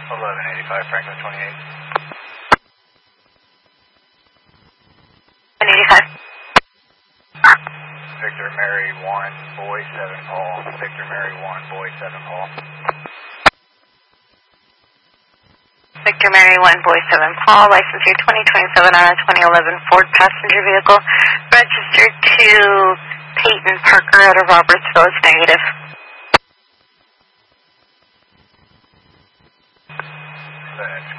1185 Franklin 28. 185. Victor Mary 1, Boy 7 Paul. Victor Mary 1, Boy 7 Paul. Victor Mary 1, Boy 7 Paul, license year 2027 on a 2011 Ford passenger vehicle, registered to Peyton Parker out of Robertsville. It's negative. Then